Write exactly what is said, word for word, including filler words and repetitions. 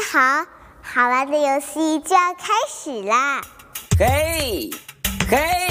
好，好玩的游戏就要开始啦！ 嘿，嘿。